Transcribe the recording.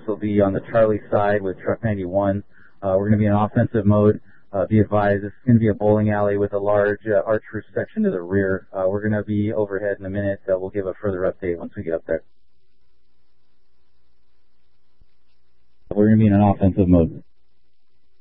will be on the Charlie side with truck 91. We're going to be in offensive mode. Be advised, it's going to be a bowling alley with a large arch roof section to the rear. We're going to be overhead in a minute. We'll give a further update once we get up there. We're going to be in an offensive mode.